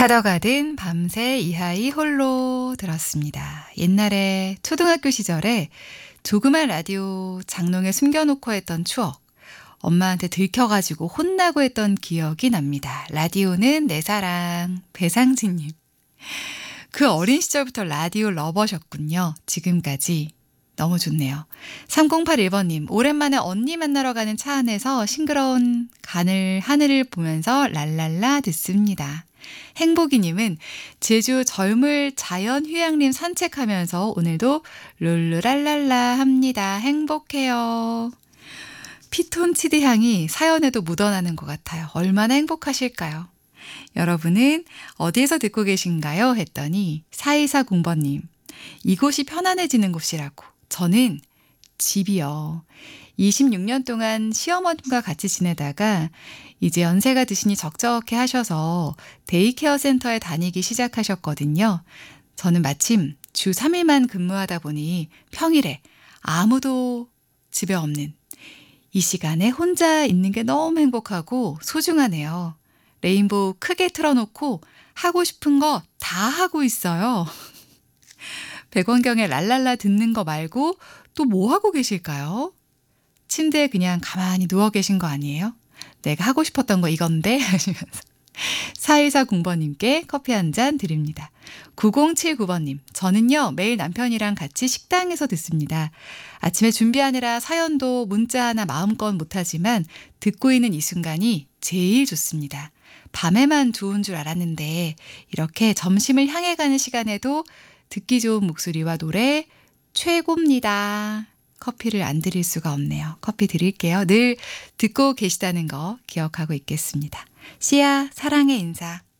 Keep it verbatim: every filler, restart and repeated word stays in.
하러 가든 밤새 이하이 홀로 들었습니다. 옛날에 초등학교 시절에 조그만 라디오 장롱에 숨겨놓고 했던 추억, 엄마한테 들켜가지고 혼나고 했던 기억이 납니다. 라디오는 내 사랑, 배상진님. 그 어린 시절부터 라디오 러버셨군요. 지금까지. 너무 좋네요. 삼공팔일 번님, 오랜만에 언니 만나러 가는 차 안에서 싱그러운 가늘 하늘을 보면서 랄랄라 듣습니다. 행복이님은 제주 젊을 자연휴양림 산책하면서 오늘도 룰루랄랄라 합니다. 행복해요. 피톤치드 향이 사연에도 묻어나는 것 같아요. 얼마나 행복하실까요? 여러분은 어디에서 듣고 계신가요? 했더니 사이사공 번님, 이곳이 편안해지는 곳이라고. 저는 집이요. 이십육 년 동안 시어머님과 같이 지내다가 이제 연세가 드시니 적적해 하셔서 데이케어 센터에 다니기 시작하셨거든요. 저는 마침 주 삼 일만 근무하다 보니 평일에 아무도 집에 없는 이 시간에 혼자 있는 게 너무 행복하고 소중하네요. 레인보우 크게 틀어놓고 하고 싶은 거 다 하고 있어요. 백원경의 랄랄라 듣는 거 말고 또 뭐 하고 계실까요? 침대에 그냥 가만히 누워 계신 거 아니에요? 내가 하고 싶었던 거 이건데 하시면서 사이사공 번님께 커피 한 잔 드립니다. 구공칠구 번님, 저는요 매일 남편이랑 같이 식당에서 듣습니다. 아침에 준비하느라 사연도 문자 하나 마음껏 못하지만 듣고 있는 이 순간이 제일 좋습니다. 밤에만 좋은 줄 알았는데 이렇게 점심을 향해 가는 시간에도 듣기 좋은 목소리와 노래 최고입니다. 커피를 안 드릴 수가 없네요. 커피 드릴게요. 늘 듣고 계시다는 거 기억하고 있겠습니다. 씨야, 사랑의 인사.